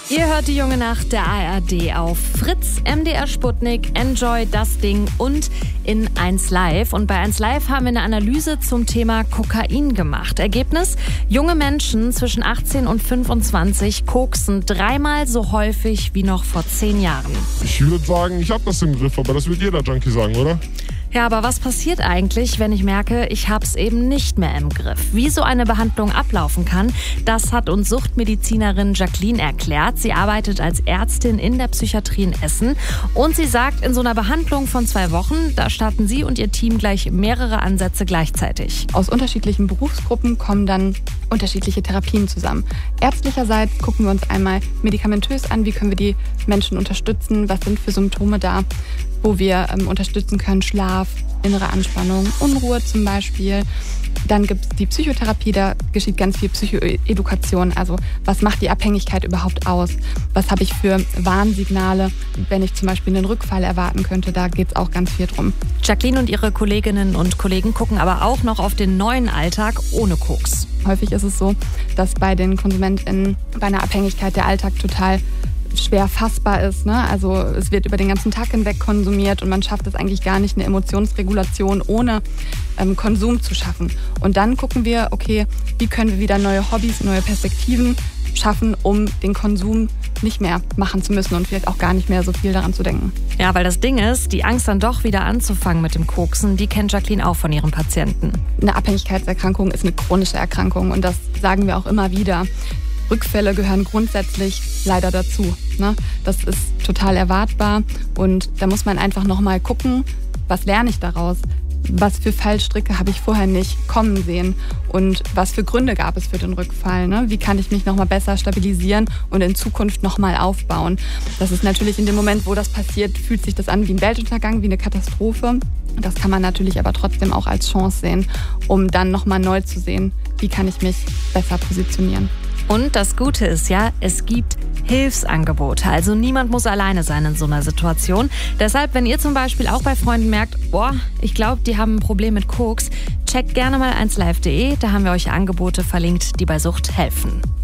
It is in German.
Ihr hört die Junge Nacht der ARD auf Fritz, MDR Sputnik, Enjoy, das Ding und in 1 Live. Und bei 1 Live haben wir eine Analyse zum Thema Kokain gemacht. Ergebnis: Junge Menschen zwischen 18 und 25 koksen 3-mal so häufig wie noch vor 10 Jahren. Ich würde sagen, ich habe das im Griff, aber das wird jeder Junkie sagen, oder? Ja, aber was passiert eigentlich, wenn ich merke, ich hab's eben nicht mehr im Griff? Wie so eine Behandlung ablaufen kann, das hat uns Suchtmedizinerin Jacqueline erklärt. Sie arbeitet als Ärztin in der Psychiatrie in Essen und sie sagt, in so einer Behandlung von 2 Wochen, da starten sie und ihr Team gleich mehrere Ansätze gleichzeitig. Aus unterschiedlichen Berufsgruppen kommen dann unterschiedliche Therapien zusammen. Ärztlicherseits gucken wir uns einmal medikamentös an, wie können wir die Menschen unterstützen, was sind für Symptome da, wo wir unterstützen können, Schlaf, innere Anspannung, Unruhe zum Beispiel. Dann gibt es die Psychotherapie, da geschieht ganz viel Psychoedukation. Also was macht die Abhängigkeit überhaupt aus? Was habe ich für Warnsignale, wenn ich zum Beispiel einen Rückfall erwarten könnte? Da geht es auch ganz viel drum. Jacqueline und ihre Kolleginnen und Kollegen gucken aber auch noch auf den neuen Alltag ohne Koks. Häufig ist es so, dass bei den KonsumentInnen bei einer Abhängigkeit der Alltag total schwer fassbar ist, ne? Also es wird über den ganzen Tag hinweg konsumiert und man schafft es eigentlich gar nicht, eine Emotionsregulation ohne Konsum zu schaffen. Und dann gucken wir, okay, wie können wir wieder neue Hobbys, neue Perspektiven schaffen, um den Konsum nicht mehr machen zu müssen und vielleicht auch gar nicht mehr so viel daran zu denken. Ja, weil das Ding ist, die Angst dann doch wieder anzufangen mit dem Koksen, die kennt Jacqueline auch von ihren Patienten. Eine Abhängigkeitserkrankung ist eine chronische Erkrankung und das sagen wir auch immer wieder. Rückfälle gehören grundsätzlich leider dazu, ne? Das ist total erwartbar und da muss man einfach nochmal gucken, was lerne ich daraus? Was für Fallstricke habe ich vorher nicht kommen sehen und was für Gründe gab es für den Rückfall? Ne? Wie kann ich mich nochmal besser stabilisieren und in Zukunft nochmal aufbauen? Das ist natürlich in dem Moment, wo das passiert, fühlt sich das an wie ein Weltuntergang, wie eine Katastrophe. Das kann man natürlich aber trotzdem auch als Chance sehen, um dann nochmal neu zu sehen, wie kann ich mich besser positionieren. Und das Gute ist ja, es gibt Hilfsangebote. Also niemand muss alleine sein in so einer Situation. Deshalb, wenn ihr zum Beispiel auch bei Freunden merkt, ich glaube, die haben ein Problem mit Koks, checkt gerne mal 1live.de. Da haben wir euch Angebote verlinkt, die bei Sucht helfen.